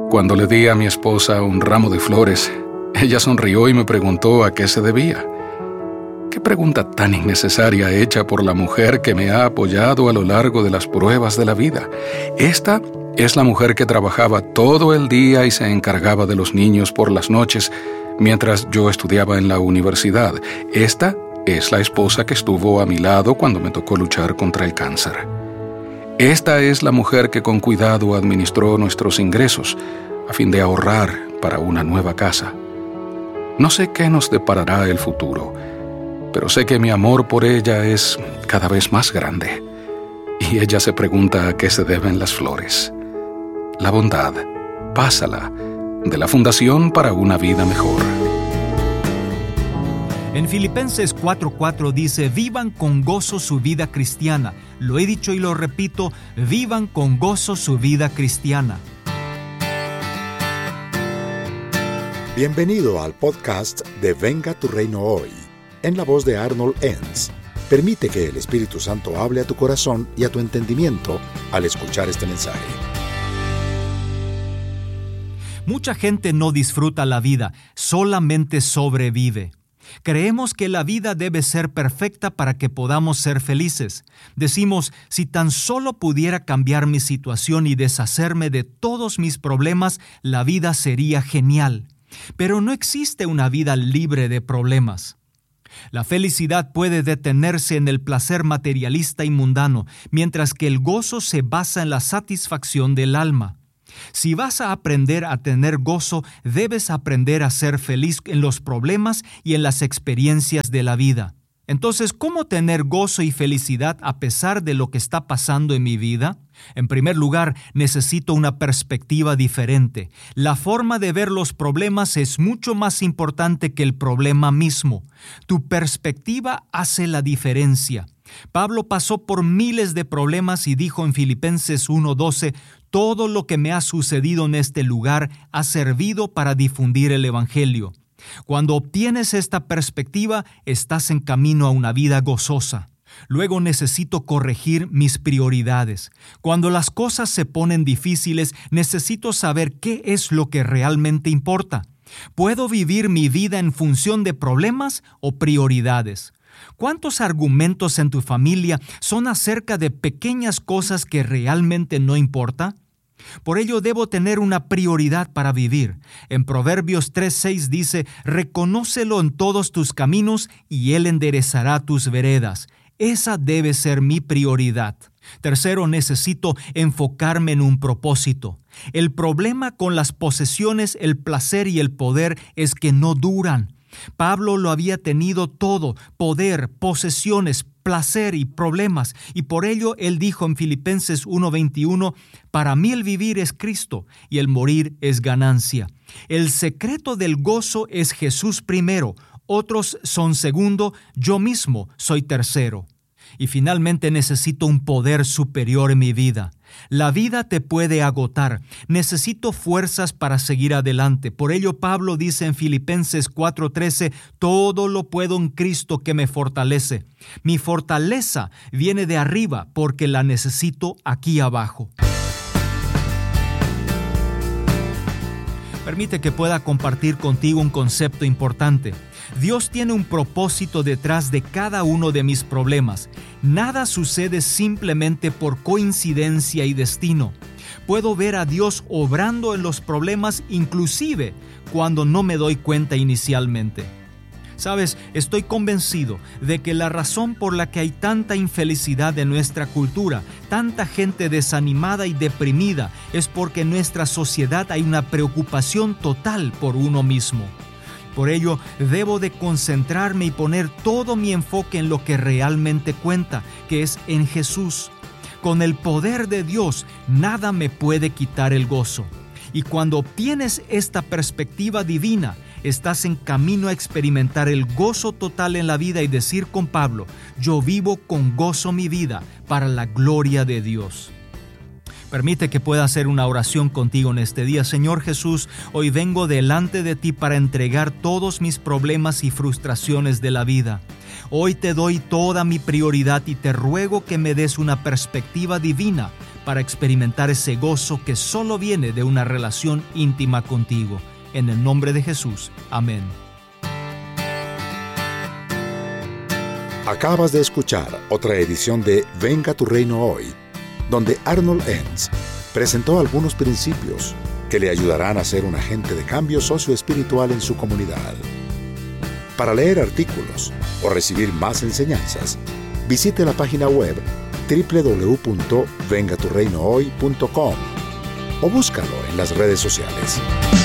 Cuando le di a mi esposa un ramo de flores, ella sonrió y me preguntó a qué se debía. Qué pregunta tan innecesaria hecha por la mujer que me ha apoyado a lo largo de las pruebas de la vida. Esta es la mujer que trabajaba todo el día y se encargaba de los niños por las noches mientras yo estudiaba en la universidad. Esta es la esposa que estuvo a mi lado cuando me tocó luchar contra el cáncer. Esta es la mujer que con cuidado administró nuestros ingresos a fin de ahorrar para una nueva casa. No sé qué nos deparará el futuro, pero sé que mi amor por ella es cada vez más grande. Y ella se pregunta a qué se deben las flores. La bondad, pásala, de la Fundación para una Vida Mejor. En Filipenses 4:4 dice: vivan con gozo su vida cristiana. Lo he dicho y lo repito, vivan con gozo su vida cristiana. Bienvenido al podcast de Venga tu Reino Hoy, en la voz de Arnold Enns. Permite que el Espíritu Santo hable a tu corazón y a tu entendimiento al escuchar este mensaje. Mucha gente no disfruta la vida, solamente sobrevive. Creemos que la vida debe ser perfecta para que podamos ser felices. Decimos, si tan solo pudiera cambiar mi situación y deshacerme de todos mis problemas, la vida sería genial. Pero no existe una vida libre de problemas. La felicidad puede detenerse en el placer materialista y mundano, mientras que el gozo se basa en la satisfacción del alma. Si vas a aprender a tener gozo, debes aprender a ser feliz en los problemas y en las experiencias de la vida. Entonces, ¿cómo tener gozo y felicidad a pesar de lo que está pasando en mi vida? En primer lugar, necesito una perspectiva diferente. La forma de ver los problemas es mucho más importante que el problema mismo. Tu perspectiva hace la diferencia. Pablo pasó por miles de problemas y dijo en Filipenses 1:12, todo lo que me ha sucedido en este lugar ha servido para difundir el Evangelio. Cuando obtienes esta perspectiva, estás en camino a una vida gozosa. Luego necesito corregir mis prioridades. Cuando las cosas se ponen difíciles, necesito saber qué es lo que realmente importa. ¿Puedo vivir mi vida en función de problemas o prioridades? ¿Cuántos argumentos en tu familia son acerca de pequeñas cosas que realmente no importan? Por ello debo tener una prioridad para vivir. En Proverbios 3:6 dice, reconócelo en todos tus caminos y Él enderezará tus veredas. Esa debe ser mi prioridad. Tercero, necesito enfocarme en un propósito. El problema con las posesiones, el placer y el poder es que no duran. Pablo lo había tenido todo, poder, posesiones, placer y problemas, y por ello él dijo en Filipenses 1:21, para mí el vivir es Cristo y el morir es ganancia. El secreto del gozo es Jesús primero, otros son segundo, yo mismo soy tercero. Y finalmente necesito un poder superior en mi vida. La vida te puede agotar. Necesito fuerzas para seguir adelante. Por ello Pablo dice en Filipenses 4:13, todo lo puedo en Cristo que me fortalece. Mi fortaleza viene de arriba porque la necesito aquí abajo. Permite que pueda compartir contigo un concepto importante. Dios tiene un propósito detrás de cada uno de mis problemas. Nada sucede simplemente por coincidencia y destino. Puedo ver a Dios obrando en los problemas inclusive cuando no me doy cuenta inicialmente. Sabes, estoy convencido de que la razón por la que hay tanta infelicidad en nuestra cultura, tanta gente desanimada y deprimida, es porque en nuestra sociedad hay una preocupación total por uno mismo. Por ello, debo de concentrarme y poner todo mi enfoque en lo que realmente cuenta, que es en Jesús. Con el poder de Dios, nada me puede quitar el gozo. Y cuando obtienes esta perspectiva divina, estás en camino a experimentar el gozo total en la vida y decir con Pablo, yo vivo con gozo mi vida para la gloria de Dios. Permite que pueda hacer una oración contigo en este día. Señor Jesús, hoy vengo delante de ti para entregar todos mis problemas y frustraciones de la vida. Hoy te doy toda mi prioridad y te ruego que me des una perspectiva divina para experimentar ese gozo que solo viene de una relación íntima contigo. En el nombre de Jesús. Amén. Acabas de escuchar otra edición de Venga tu Reino Hoy, donde Arnold Enns presentó algunos principios que le ayudarán a ser un agente de cambio socioespiritual en su comunidad. Para leer artículos o recibir más enseñanzas, visite la página web www.vengaturreinohoy.com o búscalo en las redes sociales.